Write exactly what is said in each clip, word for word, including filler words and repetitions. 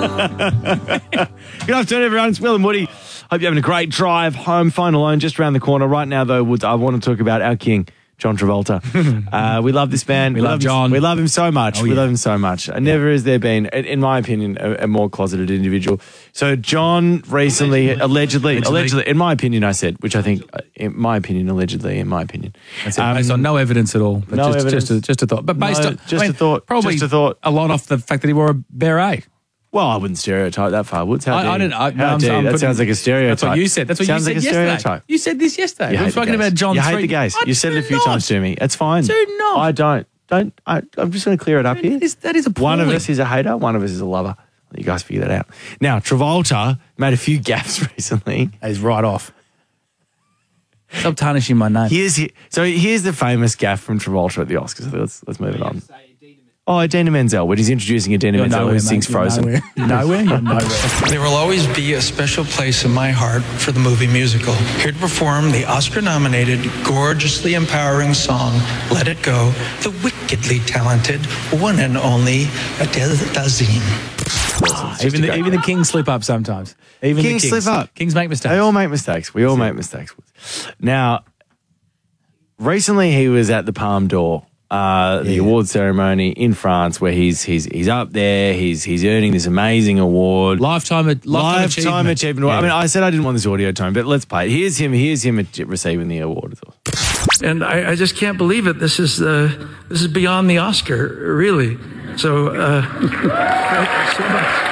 Good afternoon, everyone. It's Will and Woody. Hope you're having a great drive home. Phone alone, just around the corner. Right now, though, Woods, I want to talk about our king, John Travolta. uh, we love this man. We, we love, love John. Him, we love him so much. Oh, we yeah. love him so much. And never has there been, in my opinion, a, a more closeted individual. So John recently, allegedly, allegedly, allegedly, in my opinion, I said, which I think, in my opinion, allegedly, in my opinion. That's it, um, based on no evidence at all. But no just, evidence. Just a, just a thought. But based no, on, just I mean, a thought. Probably just a thought. A lot off the fact that he wore a beret. Well, I wouldn't stereotype that far, Woods. How I, dare I didn't. I, How I'm, dare I'm That putting, sounds like a stereotype. That's what you said. That's what sounds you said like a yesterday. stereotype. You said this yesterday. You we were hate the talking gays. about John. You hate three. the gays. I You said it a few not. times to me. It's fine. Do not. I don't. Don't. I, I'm just going to clear it up here. That is, that is One of appalling. us is a hater. One of us is a lover. You guys figure that out. Now, Travolta made a few gaffes recently. He's right off. Stop tarnishing my name. Here's so here's the famous gaff from Travolta at the Oscars. Let's let's move it on. Oh, Idina Menzel, when he's introducing Idina You're Menzel nowhere, who sings mate. You're Frozen. Nowhere. You're nowhere. You're nowhere. There will always be a special place in my heart for the movie musical. Here to perform the Oscar-nominated, gorgeously empowering song, Let It Go, the wickedly talented, one and only Adele Dazeem. Even the, even the kings slip up sometimes. Even Kings the kings slip up. Kings make mistakes. They all make mistakes. We all make mistakes. Now, recently he was at the Palme d'Or, uh, the Yeah. award ceremony in France, where he's he's he's up there. He's he's earning this amazing award. Lifetime, lifetime, Lifetime achievement. achievement. Yeah. I mean, I said I didn't want this audio tone, but let's play it. Here's him. Here's him receiving the award. And I, I just can't believe it. This is uh, this is beyond the Oscar, really. So, uh, thank you so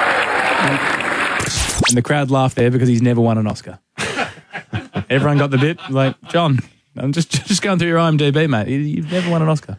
much. And the crowd laughed there because he's never won an Oscar. Everyone got the bit. Like, John, I'm just just going through your I M D B, mate. You- You've never won an Oscar.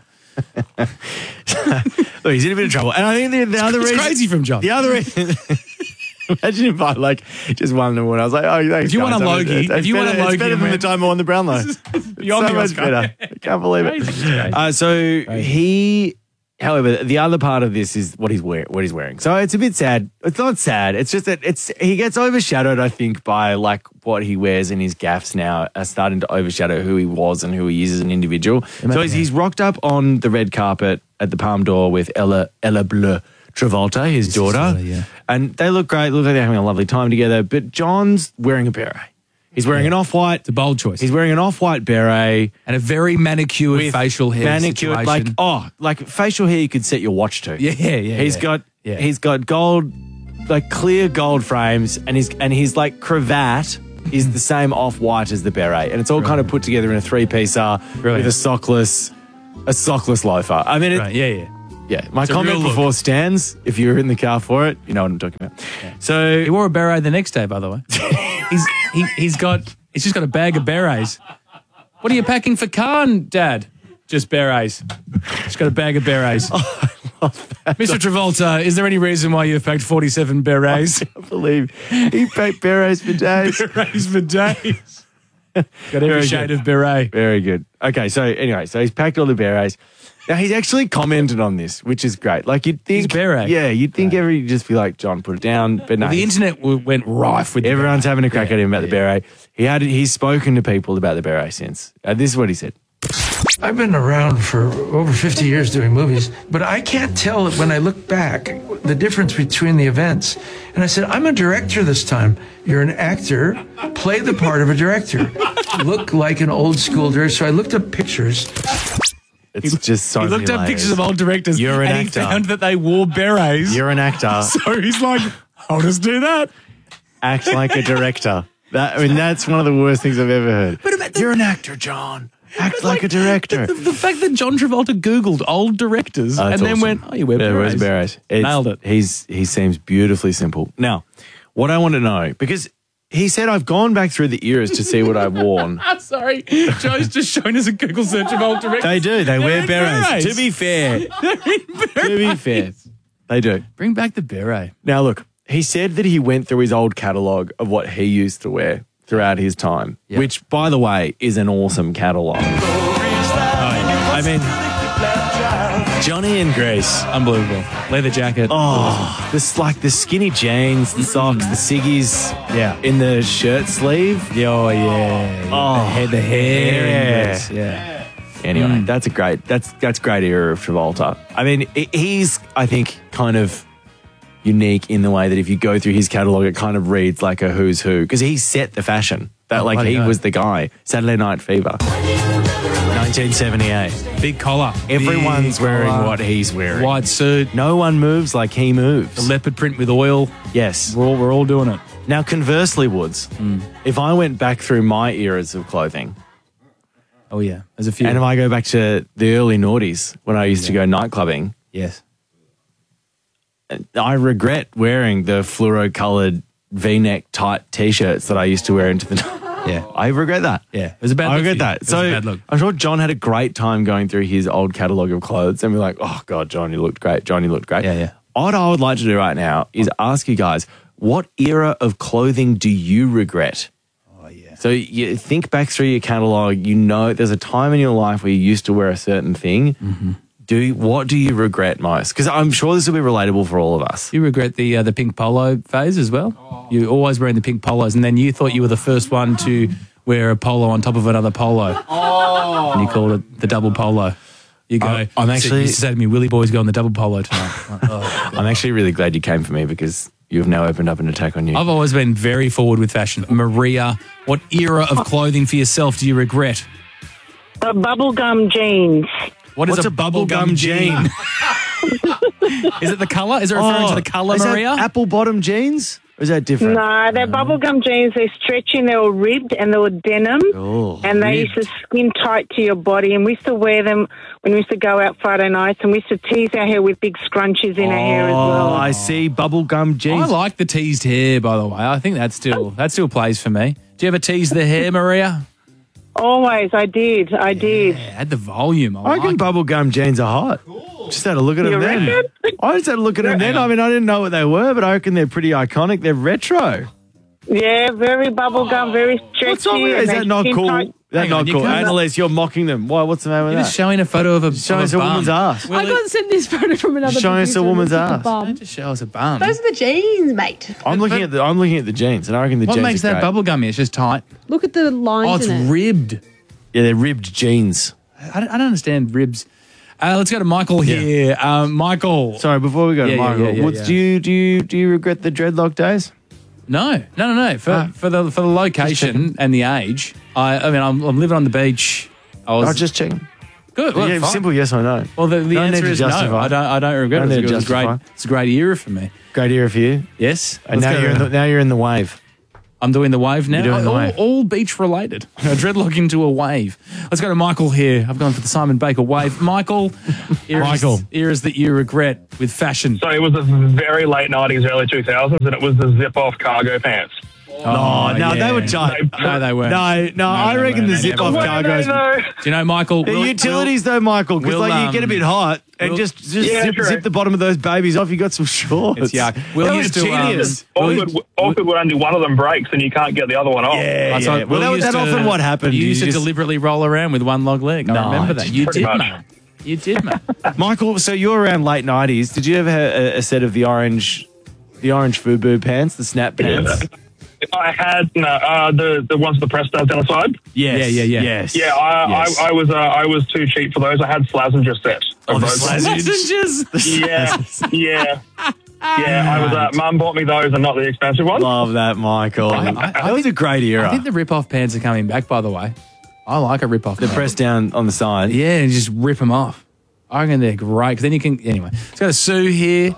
Look, he's in a bit of trouble, and I think the, the other It's reason, crazy from John. The other reason. Imagine if I like just won the award. I was like, oh, thanks, If you guys. won a I mean, Logie- it's if you won a better- it's Logie better and than the went- time I won the Brownlow. Beyond so the much Oscar. better. I can't believe it. Crazy, crazy. Uh, so he, however, the other part of this is what he's wearing. What he's wearing. So it's a bit sad. It's not sad. It's just that it's he gets overshadowed, I think, by like what he wears in his gaffes now are starting to overshadow who he was and who he is as an individual. So he's, he's rocked up on the red carpet at the Palme d'Or with Ella Ella Bleu Travolta, his daughter, daughter, yeah. and they look great. Look like they're having a lovely time together. But John's wearing a beret. He's wearing an off-white. It's a bold choice. He's wearing an off-white beret. and a very manicured With facial hair manicured, situation. like oh, like facial hair you could set your watch to. Yeah, yeah, yeah, He's yeah. got Yeah. he's got gold, like clear gold frames, and his and his like cravat is the same off-white as the beret, and it's all kind of put together in a three-piecer Brilliant. with a sockless, a sockless loafer. I mean, it, Right, yeah, yeah. yeah. My It's a comment real look. before stands. If you're in the car for it, you know what I'm talking about. So He wore a beret the next day, by the way. he's he, he's got he's just got a bag of berets. What are you packing for Cannes, Dad? Just berets. Just got a bag of berets. Mister Travolta, is there any reason why you've packed forty-seven berets? I believe he packed berets for days. berets for days. Got every Very shade good. of beret. Very good. Okay, so anyway, so he's packed all the berets. Now he's actually commented on this, which is great. Like you'd think, His beret. yeah, you'd think every you'd just be like, John, put it down, but no, The he's- internet w- went rife with the everyone's beret. having a crack at him about the beret. He had he's spoken to people about the beret since. Uh, this is what he said. I've been around for over fifty years doing movies, but I can't tell when I look back the difference between the events. And I said, I'm a director this time. You're an actor. Play the part of a director. Look like an old school director. So I looked up pictures. It's just so He looked many up layers. pictures of old directors You're an and actor. he found that they wore berets. You're an actor. So he's like, I'll just do that. Act like a director. That I mean, that's one of the worst things I've ever heard. But about the- You're an actor, John. Act like, a director. The, the fact that John Travolta Googled old directors Oh, and that's then awesome. went, oh, you wear Yeah, berets. wears berets. It's- Nailed it. He's he seems beautifully simple. Now, what I want to know, because he said I've gone back through the eras to see what I've worn. Ah, sorry. Joe's just shown us a Google search of old directors. They do. They They're wear in berets. To be fair, They're in berets. to be fair, they do. Bring back the beret. Now, look, he said that he went through his old catalogue of what he used to wear throughout his time, Yeah. which, by the way, is an awesome catalogue. I mean, Johnny and Grace. Unbelievable. Leather jacket. Oh, this like the skinny jeans, the socks, the ciggies, Yeah. in the shirt sleeve. Oh, yeah. Oh, the hair, the hair. yeah. Yes, yeah. Anyway, that's a great that's that's great era of Travolta. I mean, he- he's I think kind of unique in the way that if you go through his catalogue, it kind of reads like a who's who because he set the fashion. That Oh, like bloody he hell. was the guy. Saturday Night Fever, nineteen seventy-eight. Big collar. Everyone's Big wearing collar, what he's wearing. White suit, No one moves like he moves. the leopard print with oil. Yes. We're all, we're all doing it. Now, conversely, Woods, if I went back through my eras of clothing, Oh, yeah. There's a few. and if I go back to the early noughties when I used to go nightclubbing, yes. I regret wearing the fluoro-coloured V-neck tight T-shirts that I used to wear into the Yeah. I regret that. Yeah. It was a bad I look. regret for you. that. It was So a bad look. I'm sure John had a great time going through his old catalogue of clothes and be like, oh, God, John, you looked great. John, you looked great. Yeah, yeah. What I would like to do right now is ask you guys, what era of clothing do you regret? Oh, yeah. So you think back through your catalogue, you know there's a time in your life where you used to wear a certain thing. Mm-hmm. Do you, what do you regret most? Because I'm sure this will be relatable for all of us. You regret the uh, the pink polo phase as well? You always wearing the pink polos, and then you thought you were the first one to wear a polo on top of another polo. Oh. And you called it the double polo. You go, I- I'm you said- actually- you used to say to me, Willie Boy's going the double polo tonight. I'm like, oh. I'm actually really glad you came for me because you've now opened up an attack on you. I've always been very forward with fashion. Maria, what era of clothing for yourself do you regret? The bubblegum jeans. What is What's a, a bubblegum jean? Is it the colour? Is it referring to the colour, Oh, is that Maria? apple bottom jeans? Or is that different? No, they're bubblegum jeans. They're stretchy and they were ribbed and they were denim. Oh, and they used to skin tight to your body. And we used to wear them when we used to go out Friday nights. And we used to tease our hair with big scrunchies in our hair as Oh, well. I see bubblegum jeans. I like the teased hair, by the way. I think that still that still plays for me. Do you ever tease the hair, Maria? Always, I did. I did. Yeah, add the volume. I, I reckon like it. bubblegum jeans are hot. Just had a look at them You then. reckon? I just had a look at them then. I mean, I didn't know what they were, but I reckon they're pretty iconic. They're retro. Yeah, very bubblegum, very stretchy. What's wrong with that? Is and they that not skin cool? tight. That's Hang on, not you cool. can't- Annalise, you're mocking them. Why? What's the matter with You're that? just showing a photo of a, Showing of us a a bum. woman's ass. I got sent this photo from another. Showing us a producer and woman's it's like a ass. bum. Don't just show us a bum. Those are the jeans, mate. I'm looking at the I'm looking at the jeans, and I reckon the What jeans makes are that great. bubblegummy? It's just tight. Look at the lines Oh, it's in it. ribbed. Yeah, they're ribbed jeans. I don't, I don't understand ribs. Uh, let's go to Michael here. Um, Michael. Sorry, before we go to Yeah, yeah, Michael, yeah, yeah, Woods, yeah. do you do you do you regret the dreadlock days? No, no, no, no. For Ah. for the for the location and the age, I I mean I'm, I'm living on the beach. I was I'll just check. good. Well, Yeah, fine. simple yes or no. Well, the, the No need answer to is no. justify. I don't. I don't regret No it. need It to was great. justify. It's a great era for me. Great era for you. Yes. And Let's now go you're to- in the, now you're in the wave. I'm doing the wave now. You're doing the all, wave. all beach related. A dreadlock into a wave. Let's go to Michael here. I've gone for the Simon Baker wave. Michael, eras, Michael. eras that you regret with fashion. So it was the very late nineties, early two thousands, and it was the zip-off cargo pants. Oh, no, they were tight. No, they weren't. No, no, I they reckon weren't. the They zip never off were. cargos. though. Do you know, Michael? The we'll- utilities, though, Michael, because we'll, like you um, get a bit hot and we'll- just just Yeah, zip, true. zip the bottom of those babies off. You got some shorts. It's yuck. We'll that used was to, um, genius. Awkward, awkward when only one of them breaks and you can't get the other one off. yeah, That's yeah. what- Well, Will that, used that to- often what happened. You used to just- deliberately roll around with one long leg. I No, remember that. You pretty did, much. mate. You did, mate. Michael, so you're around late nineties. Did you ever have a, a set of the orange, the orange FUBU pants, the snap pants? I had no, uh, the the ones with the press studs down the side. Yes. Yeah, yeah, yeah. Yes. Yeah, I, Yes. I, I was uh, I was too cheap for those. I had Slazenger sets. Oh, of the those ones. Slazenger. Yeah, yeah, yeah. I was. Uh, Mum bought me those and not the expensive ones. Love that, Michael. I- I- that I was think- a great era. I think the rip-off pants are coming back, by the way. I like a rip-off. the pant. press down on the side. Yeah, and just rip them off. I reckon they're great because then you can. Anyway, let's go to Sue here.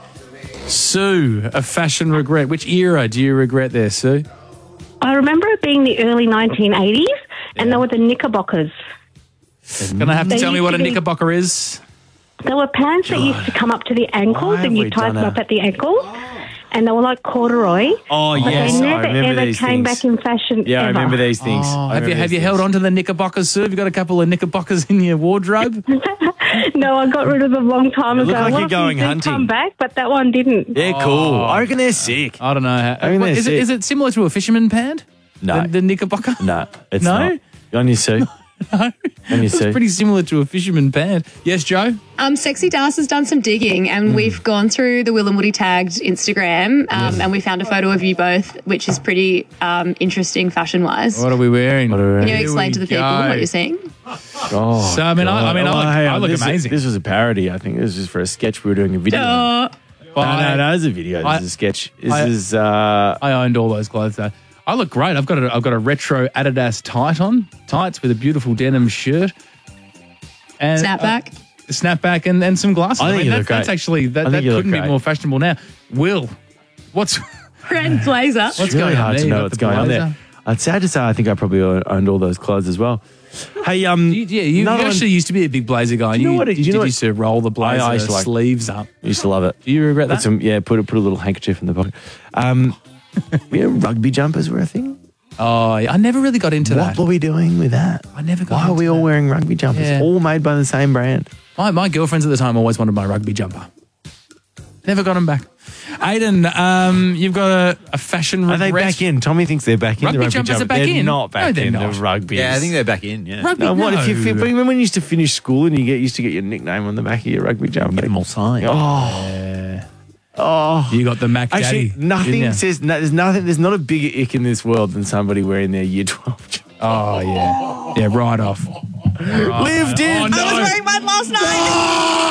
Sue, a fashion regret. Which era do you regret there, Sue? I remember it being the early nineteen eighties, and there were the knickerbockers. Gonna have to They tell me used what a to be- knickerbocker is. There were pants that used to come up to the ankles, Why and have you we tied done them a- up at the ankles, and they were like corduroy. Oh, But yes. they I never remember ever these came things. back in fashion. Yeah, I ever. remember these things. Oh, I have you remember have these you held things. on to the knickerbockers, Sue? Have you got a couple of knickerbockers in your wardrobe? No, I got rid of them a long time It ago. looked like One you're of them going did hunting. come back, but that one didn't. They're cool. I reckon they're sick. I don't know. How, I mean, what, they're is, it, sick. is it similar to a fisherman pant? No. The, the knickerbocker? No, it's No? not. On your suit. No. On your It's suit. pretty similar to a fisherman pant. Yes, Joe? Um, Sexy Das has done some digging, and we've gone through the Will and Woody tagged Instagram, um, and we found a photo of you both, which is pretty um, interesting fashion-wise. What are we wearing? What are we wearing? Can you Here explain we to the people go. what you're seeing? Oh, So, I mean, I- I God. mean, I look- hang I on. look This is- amazing. This was a parody. I think this was just for a sketch we were doing a video. Uh, No, I- no, no, it's a video. This I- is a sketch. This I- is, uh, I owned all those clothes though. I look great. I've got a I've got a retro Adidas tight on, tights with a beautiful denim shirt. And Snapback. Uh, snapback and, and some glasses. I think you that, look that's great. actually that, I that think you look couldn't be great. more fashionable now. Will, what's Red blazer. what's it's really going on hard there? to You know got what's the going on blazer. there. It's sad to say I think I probably owned all those clothes as well. Hey, um, You, yeah, you, you another one- actually used to be a big blazer guy. Do you know you, what it- you, do you know did what- used to roll the blazer I used to like- sleeves up. used to love it. Do you regret Put that? some, yeah, put a, put a little handkerchief in the pocket. Um, you know, rugby jumpers were a thing. Oh, I never really got into What that. were we doing with that? I never got Why are into we all that. wearing rugby jumpers? Yeah. All made by the same brand. My, my girlfriends at the time always wanted my rugby jumper. Never got them back. Aiden, um, you've got a, a fashion Are regret. they back in? Tommy thinks they're back in. Rugby the rugby jumpers are jumper. back they're in. not back No, they're in not. the rugby. Yeah, I think they're back in. Yeah. Rugby, No, what if you no. fi- remember when you used to finish school and you get used to get your nickname on the back of your rugby jumper? Get them all signed. Oh, oh. You got the Mac Actually, Daddy. nothing didn't ya? says no, there's nothing. There's not a bigger ick in this world than somebody wearing their year twelve jumper. Oh, yeah. Yeah, right off. Right. Lived in. Oh, no. I was wearing mine last night.